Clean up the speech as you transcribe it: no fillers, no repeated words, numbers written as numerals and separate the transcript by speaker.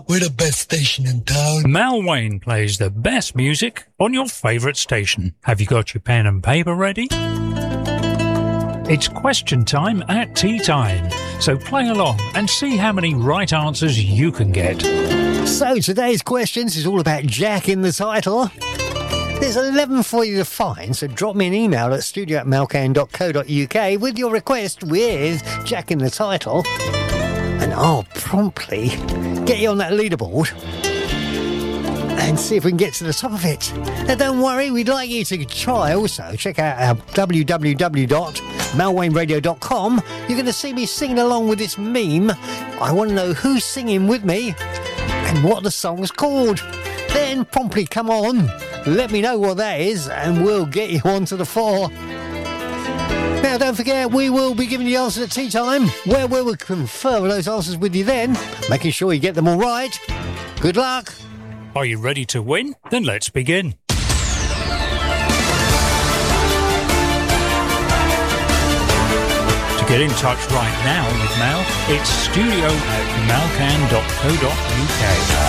Speaker 1: We're the best station in town.
Speaker 2: Mal Wayne plays the best music on your favourite station. Have you got your pen and paper ready? It's question time at tea time. So play along and see how many right answers you can get.
Speaker 3: So today's questions is all about Jack in the title. There's 11 for you to find, so drop me an email at studio@malcan.co.uk with your request with Jack in the title, and I'll promptly get you on that leaderboard and see if we can get to the top of it. Now don't worry, we'd like you to try also. Check out our www.malwayneradio.com. You're going to see me singing along with this meme. I want to know who's singing with me and what the song's called. Then promptly come on, let me know what that is, and we'll get you onto the floor. Now, don't forget, we will be giving you the answers at tea time, where we will confirm those answers with you then, making sure you get them all right. Good luck.
Speaker 2: Are you ready to win? Then let's begin. To get in touch right now with Mal, it's studio@malcan.co.uk.